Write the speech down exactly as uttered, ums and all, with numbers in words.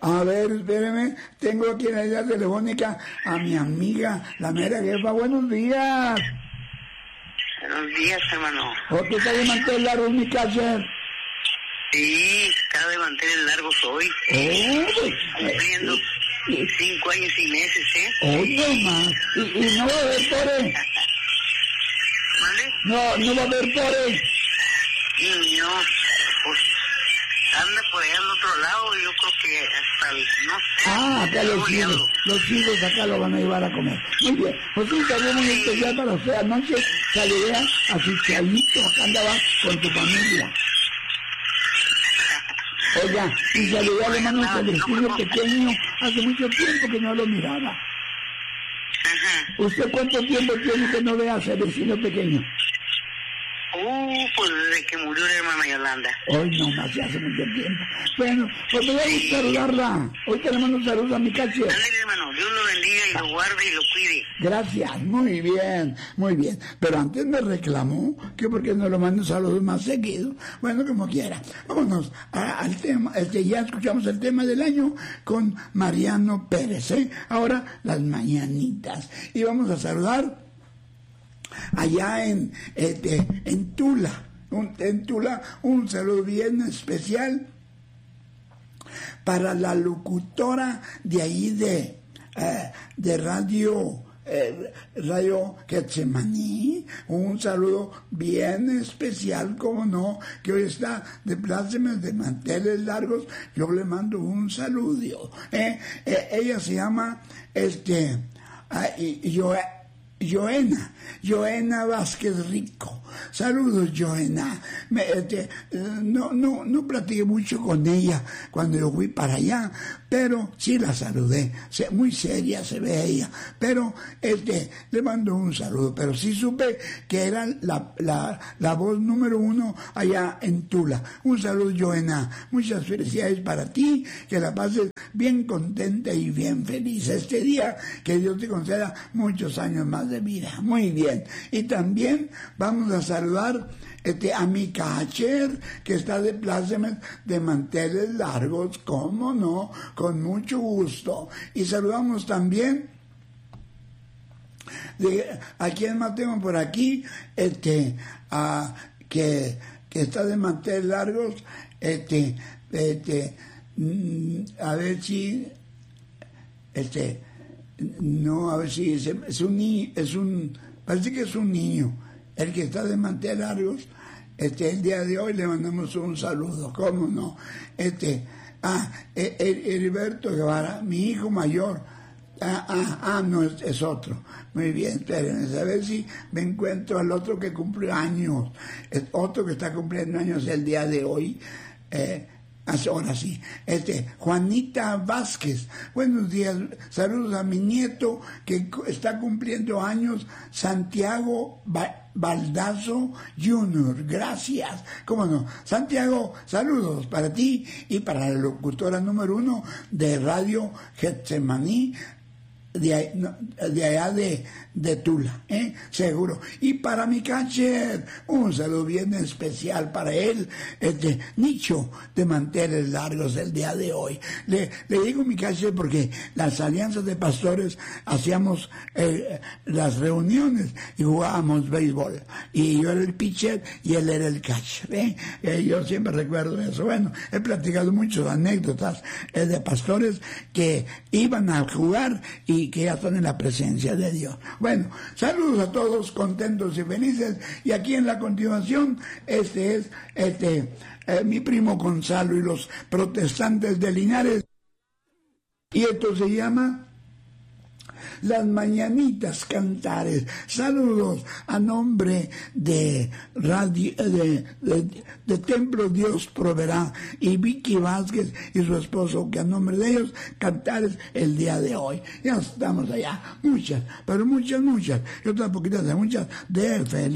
A ver, espéreme, tengo aquí en la línea telefónica a mi amiga, la mera jefa. Buenos días. Buenos días, hermano. ¿Por qué está de mantel largo mi calle? Sí, está de mantener largo hoy. Oh, cumpliendo eh, cinco años y meses, ¿eh? Oye, más. Y, y no va a haber pore. ¿Vale? No, no va a haber pore. Y no, pues anda por allá en otro lado, yo creo que hasta el, no sé. Ah, acá los hijos, los hijos acá lo van a llevar a comer. Muy bien, pues un saludo muy especial para usted. Anoche saludé a su chavito, acá andaba con tu familia. Oiga, y saludé al hermano Celestino pequeño, hace mucho tiempo que no lo miraba. Ajá. ¿Usted cuánto tiempo tiene que no vea a Celestino pequeño? Uh, pues desde que murió la hermana Yolanda. Hoy no más, ya hace mucho tiempo. Bueno, pues me voy a saludarla. Hoy te le mando un saludo a mi caché. Ándale, hermano, Dios lo bendiga y lo guarde y lo cuide. Gracias, muy bien, muy bien. Pero antes me reclamó que porque no lo mando saludos más seguido. Bueno, como quiera. Vámonos a, al tema. Este, ya escuchamos el tema del año con Mariano Pérez, ¿eh? Ahora las mañanitas. Y vamos a saludar allá en, este, en Tula, un, en Tula, un saludo bien especial para la locutora de ahí de, eh, de radio, eh, Radio Getsemaní, un saludo bien especial, como no, que hoy está de plácemes de manteles largos, yo le mando un saludo, eh, eh, ella se llama, este, uh, y, yo, Joena, Joena Vázquez Rico. Saludos, Joena. Me, este, no, no, no platiqué mucho con ella cuando yo fui para allá, pero sí la saludé. Muy seria se ve ella, pero este, le mando un saludo. Pero sí supe que era la, la, la voz número uno allá en Tula. Un saludo, Joena. Muchas felicidades para ti, que la pases bien contenta y bien feliz este día, que Dios te conceda muchos años más de vida. Muy bien. Y también vamos a saludar este, a mi cacher, que está de plácemes de manteles largos, cómo no, con mucho gusto. Y saludamos también de, a quién más tengo por aquí, este, a, que, que está de manteles largos, este, este, a ver si, este, no, a ver si es, es un niño, es un, parece que es un niño, el que está de manteles largos. Este, el día de hoy le mandamos un saludo, ¿cómo no? Este, ah, Heriberto Guevara, mi hijo mayor, ah, ah, ah, no, es, es otro. Muy bien, espérenme, a ver si me encuentro al otro que cumple años, es otro que está cumpliendo años el día de hoy, eh, ahora sí, este, Juanita Vázquez, buenos días, saludos a mi nieto que está cumpliendo años, Santiago Baldazo junior, gracias, cómo no, Santiago, saludos para ti y para la locutora número uno de Radio Getsemaní, de, ahí, no, de allá de, de Tula, ¿eh? Seguro. Y para mi cacher, un saludo bien especial para él, este nicho de manteles largos el día de hoy. Le, le digo mi cacher porque las alianzas de pastores hacíamos eh, las reuniones y jugábamos béisbol. Y yo era el pitcher y él era el catcher, ¿eh? Eh, yo siempre recuerdo eso. Bueno, he platicado muchas anécdotas eh, de pastores que iban a jugar y que ya están en la presencia de Dios. Bueno, saludos a todos, contentos y felices. Y aquí en la continuación, este es este eh, mi primo Gonzalo y los protestantes de Linares. Y esto se llama Las Mañanitas Cantares. Saludos a nombre de Radio de, de, de Templo Dios Proveerá y Vicky Vázquez y su esposo, que a nombre de ellos Cantares el día de hoy. Ya estamos allá, muchas, pero muchas, muchas, y otras poquitas de muchas de feliz.